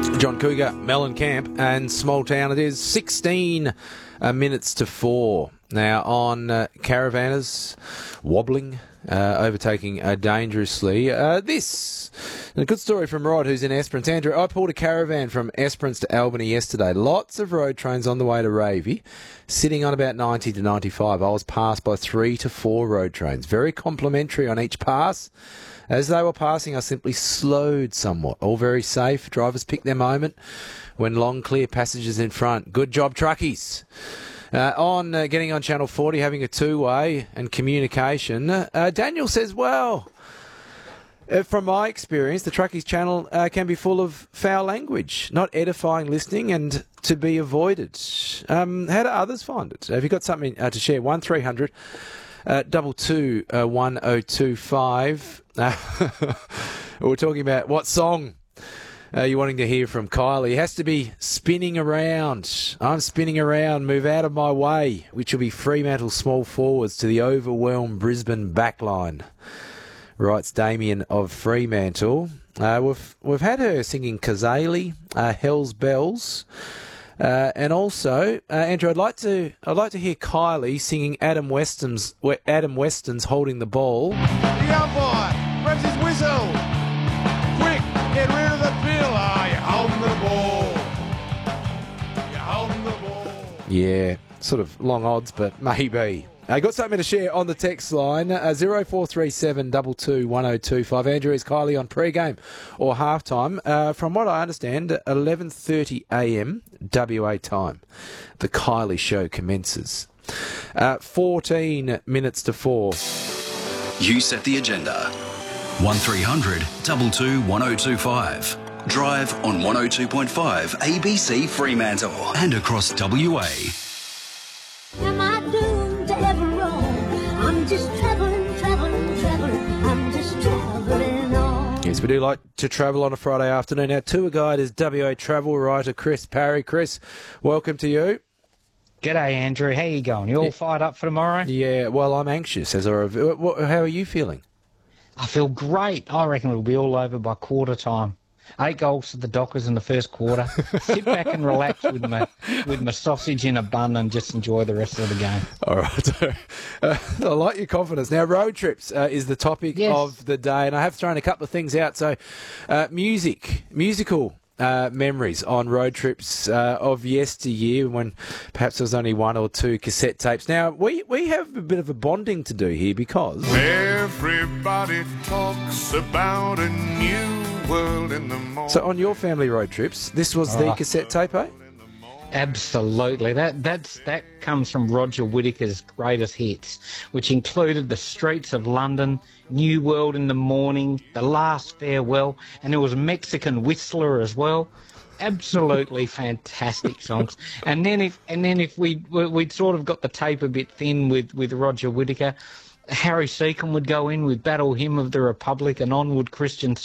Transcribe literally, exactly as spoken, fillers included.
John Cougar, Mellencamp, and Small Town. It is sixteen uh, minutes to four. Now on uh, Caravanners, wobbling, uh, overtaking uh, dangerously. Uh, this, a good story from Rod, who's in Esperance. Andrew, I pulled a caravan from Esperance to Albany yesterday. Lots of road trains on the way to Ravy, sitting on about ninety to ninety-five. I was passed by three to four road trains, very complimentary on each pass. As they were passing, I simply slowed somewhat. All very safe. Drivers picked their moment when long, clear passages in front. Good job, truckies. Uh, on uh, getting on Channel forty, having a two-way and communication. Uh, Daniel says, well, uh, from my experience, the Truckies channel uh, can be full of foul language, not edifying listening and to be avoided. Um, how do others find it? Have you got something uh, to share? one three hundred Uh, double two uh, one oh two five. Uh, we're talking about what song uh, you're wanting to hear from Kylie. It has to be Spinning Around. I'm spinning around, move out of my way, which will be Fremantle small forwards to the overwhelmed Brisbane backline, writes Damien of Fremantle. Uh, we've we've had her singing Kazali, uh, Hell's Bells. Uh, and also, uh, Andrew, I'd like to I'd like to hear Kylie singing Adam Weston's Adam Weston's Holding the Ball. The umpire grabs his whistle. Quick, get rid of the bill. Ah, you're holding the ball. You're holding the ball. Yeah, sort of long odds, but maybe. I got something to share on the text line, uh, zero four three seven two two one oh two five. Andrew, is Kylie on pre-game or halftime? Uh, from what I understand, eleven thirty a m W A time. The Kylie show commences. Uh, fourteen minutes to four. You set the agenda. one three hundred two two one oh two five. Drive on one oh two point five A B C Fremantle and across W A. Am I doomed to ever roam? I'm just travelling, travelling, travelling. I'm just travelling on. Yes, we do like to travel on a Friday afternoon. Our tour guide is W A travel writer Chris Parry. Chris, welcome to you. G'day, Andrew. How you going? You all fired up for tomorrow? Yeah, well, I'm anxious. As I rev- what, how are you feeling? I feel great. I reckon it'll be all over by quarter time. Eight goals to the Dockers in the first quarter. Sit back and relax with my with my sausage in a bun and just enjoy the rest of the game. All right. uh, I like your confidence. Now, road trips uh, is the topic Yes. of the day, and I have thrown a couple of things out. So, uh, music, musical uh, memories on road trips uh, of yesteryear when perhaps there was only one or two cassette tapes. Now, we, we have a bit of a bonding to do here because Everybody talks about a new world in the morning. So on your family road trips, this was the Ah. cassette tape, eh? Absolutely. That that's that comes from Roger Whittaker's greatest hits, which included The Streets of London, New World in the Morning, The Last Farewell, and there was Mexican Whistler as well. Absolutely fantastic songs. And then if and then if we we'd sort of got the tape a bit thin with, with Roger Whittaker, Harry Seacombe would go in with Battle Hymn of the Republic and Onward Christian